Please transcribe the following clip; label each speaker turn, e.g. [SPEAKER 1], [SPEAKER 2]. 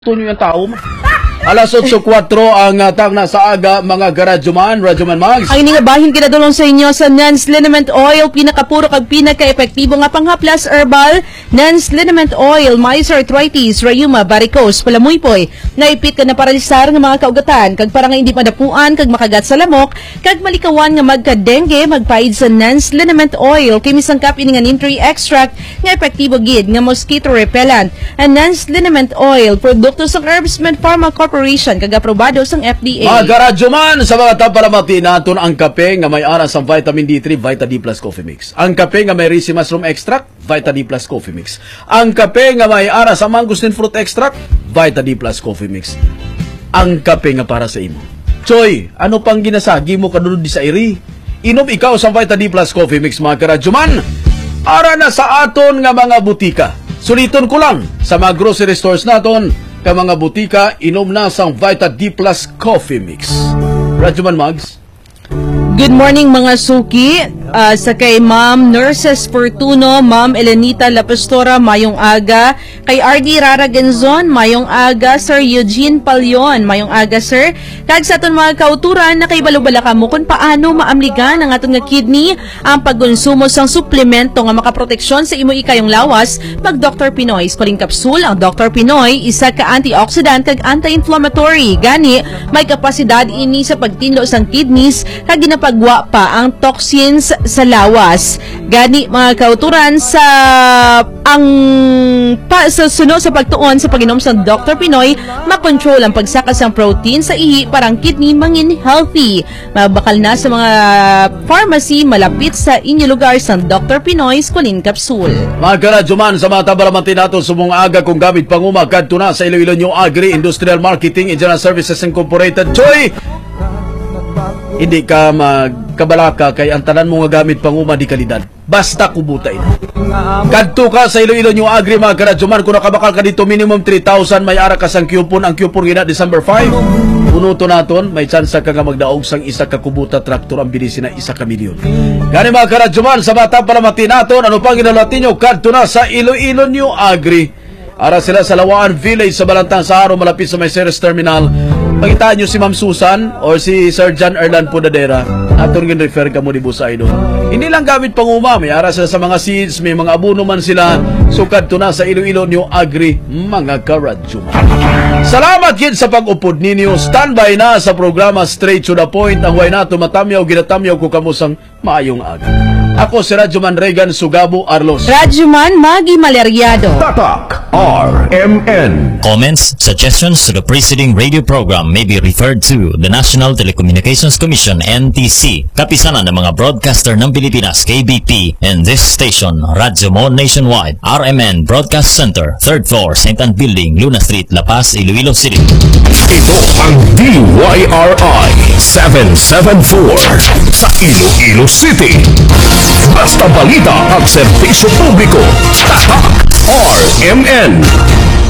[SPEAKER 1] Tunyo yung tao mo. Alas 8:04 ang tangna sa aga, mga Radyoman Mags.
[SPEAKER 2] Ang iningabahin kinadulong sa inyo sa Nance Liniment Oil, pinakapuro kag pinaka-epektibo nga panghaplas herbal. Nance Liniment Oil, may arthritis, rheuma, varicose, palamuypoy, naipit ka na paralisar nga mga kaugatan, kag para nga hindi padapuan, kag makagat sa lamok, kag malikawan nga magka-dengue, magpaid sa Nance Liniment Oil, kay misangkap ini nga neem tree extract nga epektibo gid nga mosquito repellent. And Nance Liniment Oil, produkto sa Herbsman Pharma Corporation, kag-aprobado sang FDA.
[SPEAKER 1] Mga Radyoman, sa mga tapalamati naton ang kape nga may aras ang vitamin D3, Vita D Plus Coffee Mix. Ang kape nga may risi mushroom extract, Vita D Plus Coffee Mix. Ang kape nga may aras ang mangosteen fruit extract, Vita D Plus Coffee Mix. Ang kape nga para sa imo. Choy, ano pang ginasagi mo kadulod di sa iri? Inom ikaw sa Vita D Plus Coffee Mix, mga Radyoman. Ara na sa aton nga mga butika. Suliton ko lang sa mga grocery stores naton, ka mga butika, inom na sang Vita D Plus Coffee Mix. Radyoman Mags.
[SPEAKER 2] Good morning mga suki, sa kay Ma'am Nurses Fortuno, Ma'am Elenita La Pastora, mayong aga. Kay RD Rara Genzon, mayong aga. Sir Eugene Palyon, mayong aga sir. Kag sa aton mga kauturan na kay balubala ka mo kung paano maamligan ang aton nga kidney, ang pagkonsumo sang suplemento nga makaproteksyon sa imo ikayong lawas, mag Dr. Pinoy Scoring Capsule. Ang Dr. Pinoy isa ka antioxidant kag anti-inflammatory, gani may kapasidad ini sa pagtinlo sang kidneys kag ginapagwa pa ang toxins sa lawas. Gani mga kauturan sa sa sunod sa pagtuon sa pag-inom sa Dr. Pinoy, makontrol ang pagsaka sang protein sa ihi para ang kidney mangin healthy. Mabakal na sa mga pharmacy malapit sa inyo lugar sa Dr. Pinoy Scoring Capsule.
[SPEAKER 1] Mga Radyoman, sa mga tabalamati nato sumong aga kung gamit panguma kadto na sa Iloilo New Agri Industrial Marketing and General Services Incorporated. Choy! Hindi ka magkabalaka kay ang tanan mo nga gamit panguma di kalidad. Basta kubutay na. Kadto ka sa Iloilo New Agri, mga Radyoman, kung nakabakal ka dito minimum 3,000, may ara ka sang coupon. Ang coupon gina December 5. Punuto naton, may chance ka nga magdaog sang isa ka kubuta traktor ang bilisin na 1 milyon. Gani mga Radyoman, sa bata palamati naton, ano pang ginalatin nyo, kadto na sa Iloilo New Agri. Ara sila sa Lawaan Village sa Balantang Saharo, malapit sa may Ceres Terminal. Pagitaan nyo si Ma'am Susan or si Sir John Erlan Podadera, aton gin-refer ka mo di busay doon. Hindi lang gamit panguma, may ara sila sa mga seeds, may mga abono man sila. Sukad to na sa Iloilo New Agri, mga Radyoman. Salamat gid sa pag-upod ninyo. Standby na sa programa Straight to the Point. Ang huway na tumatamyaw, ginatamyaw ko kamusang maayong aga. Ako si Radyoman Regan Sugabo Arlos.
[SPEAKER 2] Radyoman Magi Maleriado.
[SPEAKER 3] Tatak RMN.
[SPEAKER 4] Comments, suggestions to the preceding radio program may be referred to the National Telecommunications Commission, NTC, kapisanan ng mga broadcaster ng Pilipinas, KBP, and this station, Radyo Mo Nationwide, RMN Broadcast Center, 3rd floor, St. Anne Building, Luna Street, La Paz, Iloilo City.
[SPEAKER 3] Ito ang DYRI 774 sa Iloilo City. Basta balita at serbisyo publiko. Tatak RMN.